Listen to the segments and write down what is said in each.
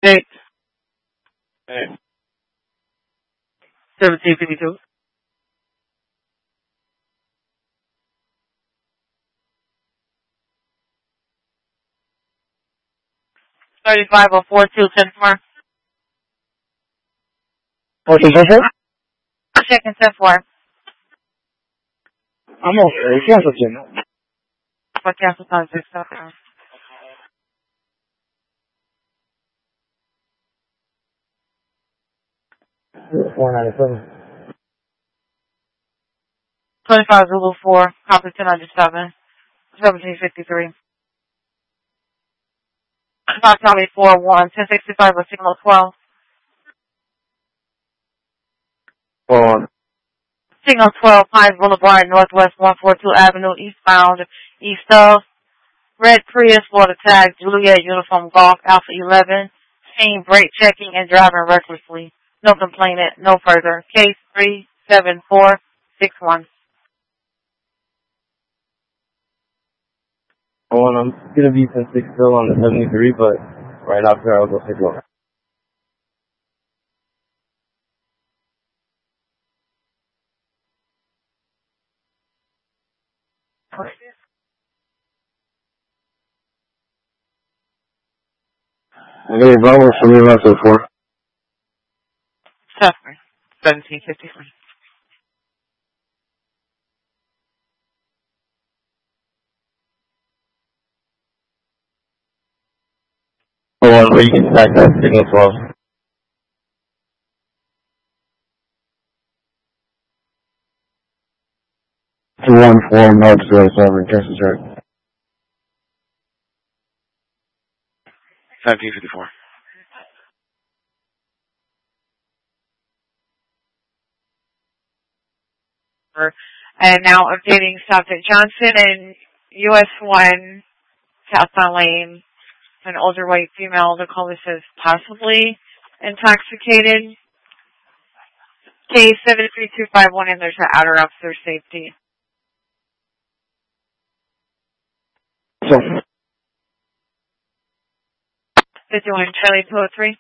Hey. Hey. 1752. 3504 210 1444? Check and 10-4. I'm okay. Cancel, Jim. What cancel time is this? 497. 25 Zulu 4, copy 1097, 1753. 5 Tommy 4 1, 1065 with signal 12. Hold on. Signal 12, Pines Boulevard, Northwest 142 Avenue, eastbound, east of. Red Prius, water tag, Juliet uniform golf, Alpha 11. Seen brake checking and driving recklessly. No complainant, no further. Case 37461. Hold on. I'm gonna be 10-6 still on the 73, but right after I'll go take a look. Okay, Bravo, so we're not so far. 1753. Hold on, where you can stack that signal 12. 214 North 07, Texas, right? 1754. And now updating subject Johnson and US 1, Southbound Lane, an older white female. The caller says possibly intoxicated. Case 73251, and there's an outer officer safety. So, 51 Charlie 203.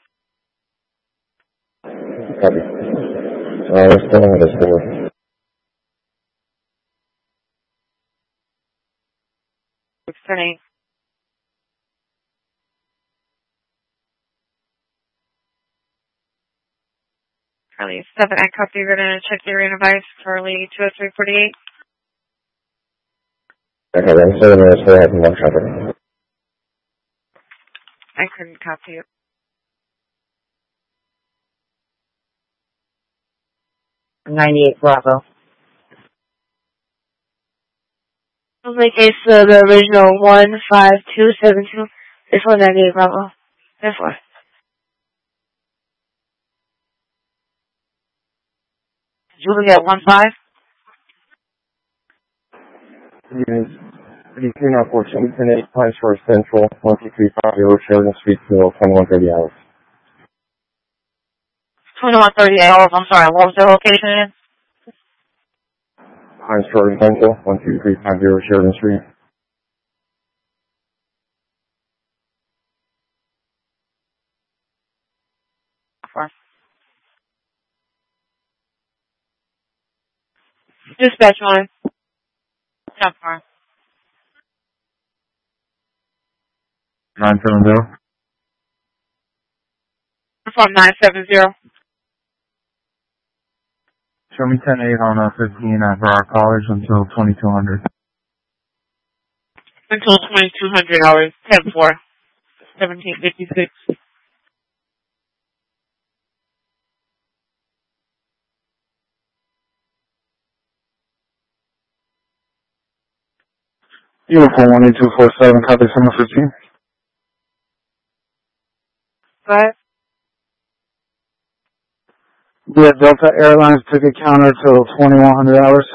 copy. Let's go on with this door. What's her name? Charlie 7, I copy. You're going to check the arena device. Charlie 20348. Okay, then 7 minutes for having one traffic. I couldn't copy it. .98 Bravo. My case, the original 15272. This one 98 Bravo. This one. Juliet 15. Yes. 33 8 Pines Shores Central, 1235 Sheridan Street, 2130 hours. 2130 hours. I'm sorry, what was the location in? Pines Shores Central, 12350 Sheridan Street. Dispatch line. How far? 970. From 970. Show me 10-8 on 15 for our college until 2200. Until 2200 hours. 10-4. 1756. Uniform 18247, copy 715. What? Yeah, Delta Airlines ticket counter till 2100 hours.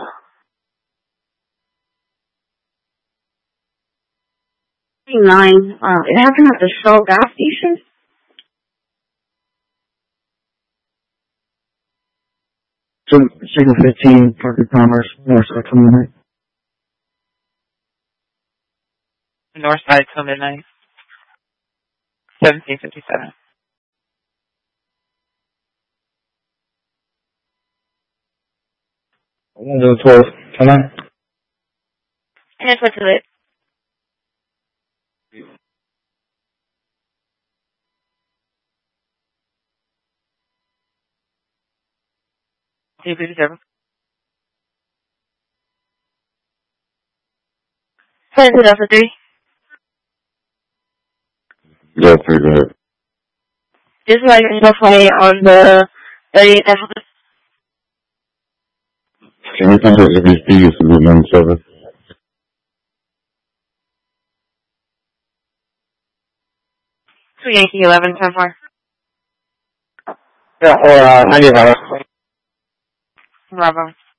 It happened at the Shell gas station? Signal 15, Parker Commerce, North Side to midnight. North side till midnight. 1757. Windows 12, come on. Transfer to it. T57. Send to Delta 3. Yeah, pretty good. This is like info flight on the 38th Avenue. Can you send the ABC is the 97? So Yankee 11, 10-4. Yeah, or 95. Bravo.